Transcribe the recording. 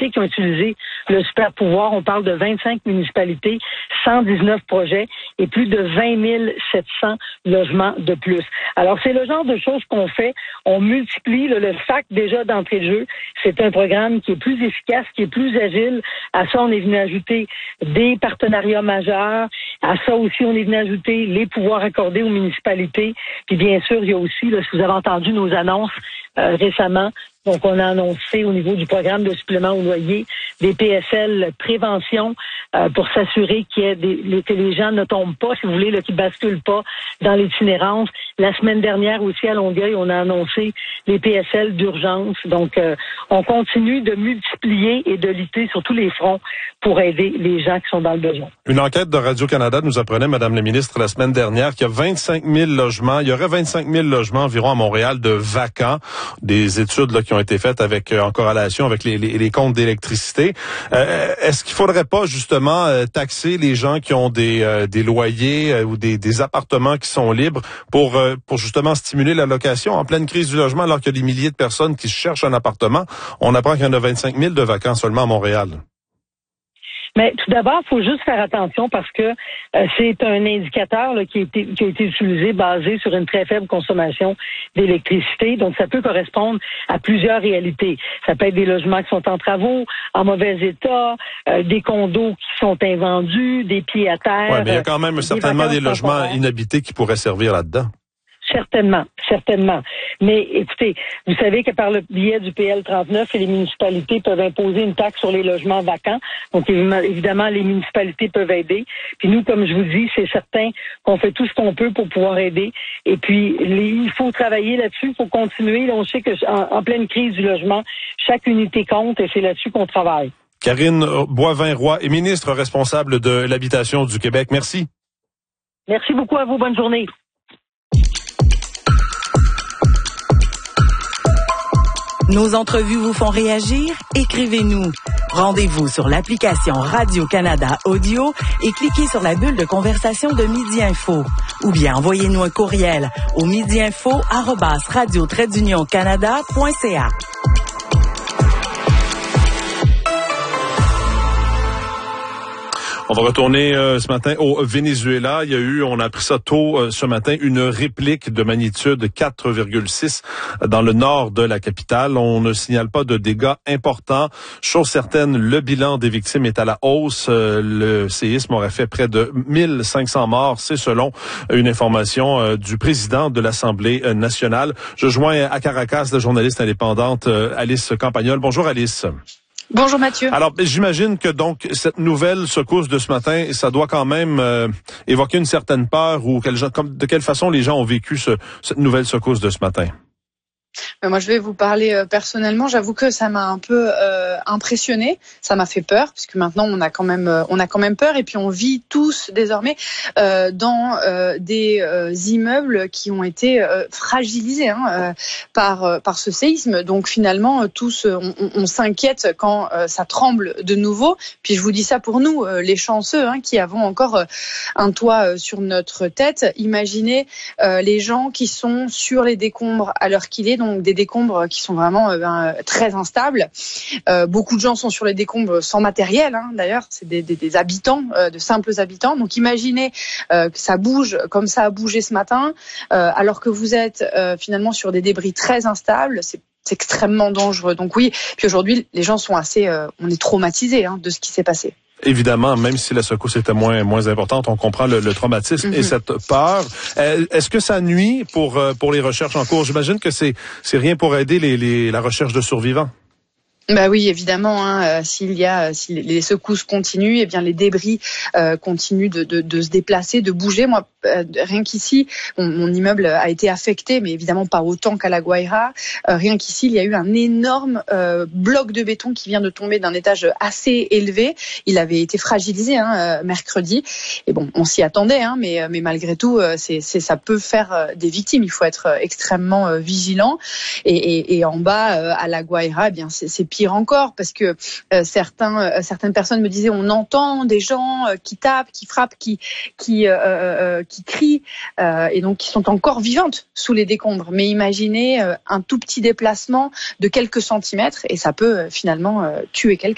municipalités qui ont utilisé le super pouvoir. On parle de 25 municipalités, 119 projets et plus de 20 700 logements de plus. Alors, c'est le genre de choses qu'on fait. On multiplie le FAC déjà d'entrée de jeu. C'est un programme qui est plus efficace, qui est plus agile. À ça, on est venu ajouter des partenariats majeurs. À ça aussi, on est venu ajouter les pouvoirs accordés aux municipalités. Puis bien sûr, il y a aussi, là, si vous avez entendu nos annonces récemment, donc on a annoncé au niveau du programme de supplément au loyer des PSL prévention pour s'assurer que les gens ne tombent pas, si vous voulez, qu'ils basculent pas dans l'itinérance. La semaine dernière aussi à Longueuil, on a annoncé les PSL d'urgence. Donc on continue de multiplier et de lutter sur tous les fronts pour aider les gens qui sont dans le besoin. Une enquête de Radio-Canada nous apprenait, Madame la ministre, la semaine dernière, qu'il y a 25 000 logements, il y aurait 25 000 logements environ à Montréal de vacants. Des études là, qui ont été faites avec en corrélation avec les comptes d'électricité. Est-ce qu'il faudrait pas justement taxer les gens qui ont des loyers ou des appartements qui sont libres pour justement stimuler la location en pleine crise du logement alors qu'il y a des milliers de personnes qui cherchent un appartement? On apprend qu'il y en a 25 000 de vacants seulement à Montréal. Mais tout d'abord, il faut juste faire attention parce que c'est un indicateur là, qui a été utilisé basé sur une très faible consommation d'électricité. Donc, ça peut correspondre à plusieurs réalités. Ça peut être des logements qui sont en travaux, en mauvais état, des condos qui sont invendus, des pieds à terre. Oui, mais il y a quand même certainement des logements inhabités qui pourraient servir là-dedans. Certainement. Mais écoutez, vous savez que par le biais du PL 39, les municipalités peuvent imposer une taxe sur les logements vacants. Donc évidemment, les municipalités peuvent aider. Puis nous, comme je vous dis, c'est certain qu'on fait tout ce qu'on peut pour pouvoir aider. Et puis, il faut travailler là-dessus, il faut continuer. On sait que en pleine crise du logement, chaque unité compte et c'est là-dessus qu'on travaille. Karine Boivin-Roy est ministre responsable de l'habitation du Québec. Merci. Merci beaucoup à vous. Bonne journée. Nos entrevues vous font réagir? Écrivez-nous. Rendez-vous sur l'application Radio-Canada Audio et cliquez sur la bulle de conversation de Midi Info. Ou bien envoyez-nous un courriel au midiinfo@radio-canada.ca. On va retourner ce matin au Venezuela. Il y a eu, on a appris ça tôt ce matin, une réplique de magnitude 4,6 dans le nord de la capitale. On ne signale pas de dégâts importants. Chose certaine, le bilan des victimes est à la hausse. Le séisme aurait fait près de 1500 morts. C'est selon une information du président de l'Assemblée nationale. Je joins à Caracas la journaliste indépendante Alice Campagnol. Bonjour Alice. Bonjour Mathieu. Alors, j'imagine que donc cette nouvelle secousse de ce matin, ça doit quand même évoquer une certaine peur ou de quelle façon les gens ont vécu cette nouvelle secousse de ce matin. Moi, je vais vous parler personnellement. J'avoue que ça m'a un peu impressionné. Ça m'a fait peur, puisque maintenant on a quand même peur. Et puis on vit tous désormais dans des immeubles qui ont été fragilisés par ce séisme. Donc finalement, tous on s'inquiète quand ça tremble de nouveau. Puis je vous dis ça pour nous, les chanceux, qui avons encore un toit sur notre tête. Imaginez les gens qui sont sur les décombres à l'heure qu'il est. Donc des décombres qui sont vraiment très instables. Beaucoup de gens sont sur les décombres sans matériel, d'ailleurs, c'est des habitants, de simples habitants. Donc imaginez que ça bouge comme ça a bougé ce matin, alors que vous êtes finalement sur des débris très instables. C'est extrêmement dangereux. Donc oui, puis aujourd'hui, les gens sont on est traumatisés de ce qui s'est passé. Évidemment, même si la secousse était moins importante, on comprend le traumatisme et cette peur. Est-ce que ça nuit pour les recherches en cours? J'imagine que c'est rien pour aider la recherche de survivants. Bah oui, évidemment. Si les secousses continuent, eh bien les débris continuent de se déplacer, de bouger. Moi, rien qu'ici, mon immeuble a été affecté, mais évidemment pas autant qu'à La Guaira. Rien qu'ici, il y a eu un énorme bloc de béton qui vient de tomber d'un étage assez élevé. Il avait été fragilisé mercredi. Et bon, on s'y attendait, mais malgré tout, ça peut faire des victimes. Il faut être extrêmement vigilant. Et en bas, à La Guaira, eh bien c'est pire encore, parce que certaines personnes me disaient, on entend des gens qui tapent, qui frappent, qui crient, et donc qui sont encore vivantes sous les décombres. Mais imaginez un tout petit déplacement de quelques centimètres et ça peut finalement tuer quelqu'un.